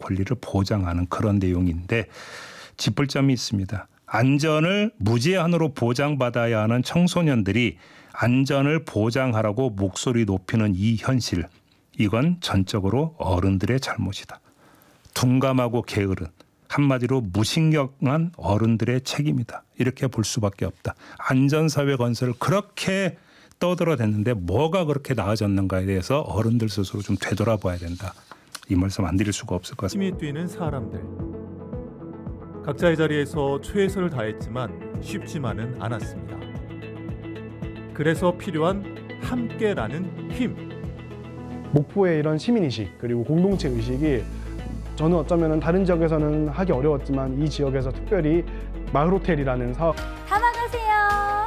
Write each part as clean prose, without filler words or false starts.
권리를 보장하는 그런 내용인데 짚을 점이 있습니다. 안전을 무제한으로 보장받아야 하는 청소년들이 안전을 보장하라고 목소리 높이는 이 현실, 이건 전적으로 어른들의 잘못이다. 둔감하고 게으른, 한마디로 무신경한 어른들의 책임이다. 이렇게 볼 수밖에 없다. 안전사회 건설을 그렇게 떠들어댔는데 뭐가 그렇게 나아졌는가에 대해서 어른들 스스로 좀 되돌아봐야 된다. 이 말씀 안 드릴 수가 없을 것 같습니다. 힘이 뛰는 사람들. 각자의 자리에서 최선을 다했지만 쉽지만은 않았습니다. 그래서 필요한 함께라는 힘. 목포의 이런 시민의식 그리고 공동체 의식이 저는 어쩌면 다른 지역에서는 하기 어려웠지만 이 지역에서 특별히 마을호텔이라는 사업 담아가세요.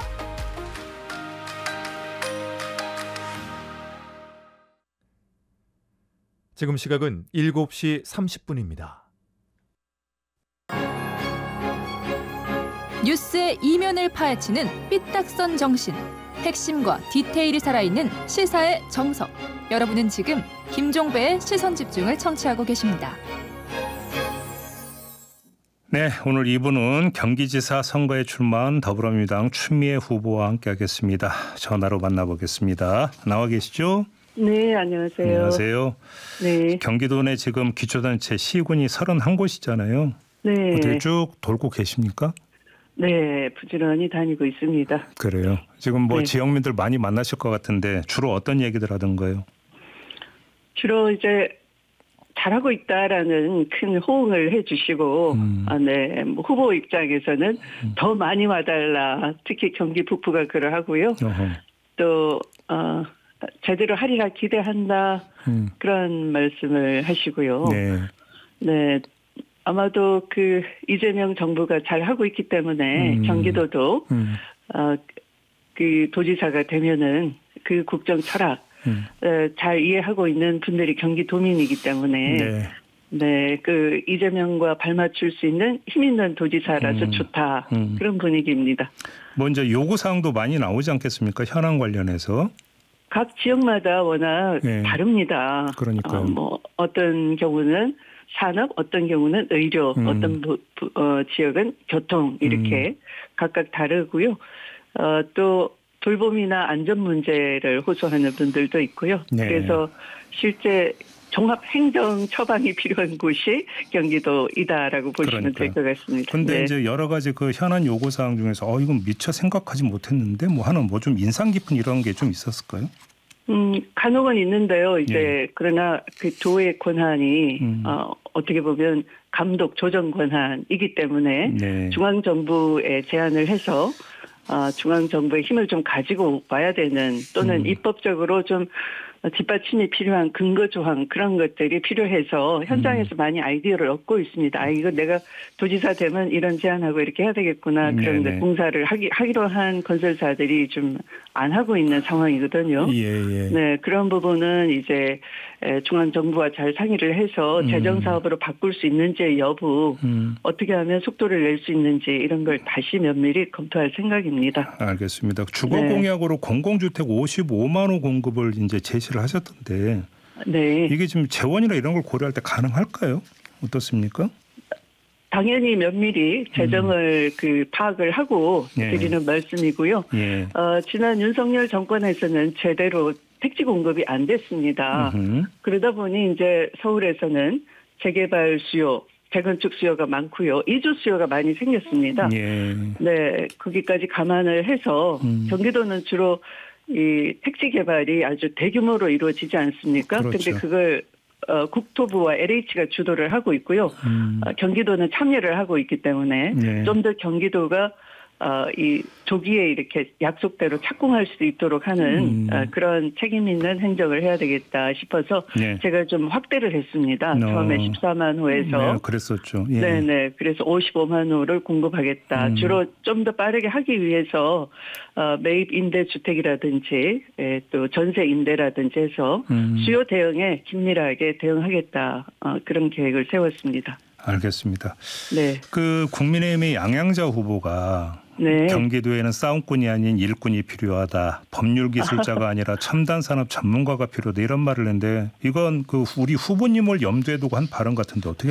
지금 시각은 7시 30분입니다. 뉴스의 이면을 파헤치는 삐딱선 정신. 핵심과 디테일이 살아있는 시사의 정석. 여러분은 지금 김종배의 시선집중을 청취하고 계십니다. 네, 오늘 2부는 경기지사 선거에 출마한 더불어민주당 추미애 후보와 함께하겠습니다. 전화로 만나보겠습니다. 나와 계시죠? 네, 안녕하세요. 안녕하세요. 네. 경기도 내 지금 기초단체 시군이 31곳이잖아요. 네. 어떻게 쭉 돌고 계십니까? 네, 부지런히 다니고 있습니다. 그래요. 지금 뭐 네. 지역민들 많이 만나실 것 같은데 주로 어떤 얘기들 하던가요? 주로 이제 잘하고 있다라는 큰 호응을 해주시고, 네, 뭐 후보 입장에서는 더 많이 와달라. 특히 경기 북부가 그러하고요. 또 제대로 하리라 기대한다. 그런 말씀을 하시고요. 네. 네. 아마도 그 이재명 정부가 잘 하고 있기 때문에 경기도도 그 도지사가 되면은 그 국정 철학 잘 이해하고 있는 분들이 경기도민이기 때문에 네. 네, 그 이재명과 발맞출 수 있는 힘 있는 도지사라서 좋다. 그런 분위기입니다. 먼저 요구 사항도 많이 나오지 않겠습니까? 현안 관련해서. 각 지역마다 워낙 네. 다릅니다. 그러니까요. 뭐 어떤 경우는 산업, 어떤 경우는 의료, 어떤 지역은 교통 이렇게 각각 다르고요. 또 돌봄이나 안전 문제를 호소하는 분들도 있고요. 네. 그래서 실제 종합 행정 처방이 필요한 곳이 경기도이다라고 보시면 될 것 같습니다. 그런데 네. 이제 여러 가지 그 현안 요구 사항 중에서 이건 미처 생각하지 못했는데 뭐 하는 뭐 좀 인상 깊은 이런 게 좀 있었을까요? 간혹은 있는데요. 이제 네. 그러나 그 도의 권한이 어떻게 보면 감독 조정 권한이기 때문에 네. 중앙 정부에 제안을 해서 중앙 정부의 힘을 좀 가지고 와야 되는 또는 입법적으로 좀 뒷받침이 필요한 근거 조항 그런 것들이 필요해서 현장에서 많이 아이디어를 얻고 있습니다. 이거 내가 도지사 되면 이런 제안하고 이렇게 해야 되겠구나. 그런데 공사를 하기로 한 건설사들이 좀 안 하고 있는 상황이거든요. 예. 네, 그런 부분은 이제 중앙 정부와 잘 상의를 해서 재정 사업으로 바꿀 수 있는지 여부, 어떻게 하면 속도를 낼 수 있는지 이런 걸 다시 면밀히 검토할 생각입니다. 알겠습니다. 주거 네. 공약으로 공공주택 55만 호 공급을 이제 제시를 하셨던데, 네. 이게 지금 재원이나 이런 걸 고려할 때 가능할까요? 어떻습니까? 당연히 면밀히 재정을 파악을 하고 드리는 말씀이고요. 예. 지난 윤석열 정권에서는 제대로 택지 공급이 안 됐습니다. 그러다 보니 이제 서울에서는 재개발 수요, 재건축 수요가 많고요. 이주 수요가 많이 생겼습니다. 예. 네, 거기까지 감안을 해서 경기도는 주로 이 택지 개발이 아주 대규모로 이루어지지 않습니까? 그렇죠. 근데 그걸 국토부와 LH가 주도를 하고 있고요. 경기도는 참여를 하고 있기 때문에 좀 더 경기도가 이 조기에 이렇게 약속대로 착공할 수 있도록 하는 그런 책임 있는 행정을 해야 되겠다 싶어서 제가 좀 확대를 했습니다. 처음에 14만 호에서. 네, 그랬었죠. 예. 네네. 그래서 55만 호를 공급하겠다. 주로 좀 더 빠르게 하기 위해서 매입 임대 주택이라든지 또 전세 임대라든지 해서 수요 대응에 긴밀하게 대응하겠다. 그런 계획을 세웠습니다. 알겠습니다. 네. 그 국민의힘의 양양자 후보가 경기도에는 싸움꾼이 아닌 일꾼이 필요하다. 법률 기술자가 아니라 첨단 산업 전문가가 필요하다. 이런 말을 했는데 이건 그 우리 후보님을 염두에 두고 한 발언 같은데 어떻게